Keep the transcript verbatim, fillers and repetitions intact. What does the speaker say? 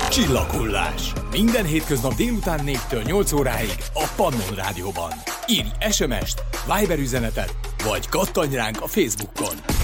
Csillaghullás. Minden hétköznap délután négytől nyolc óráig a Pannon Rádióban. Írj es em est, Viber üzenetet, vagy kattanj ránk a Facebookon.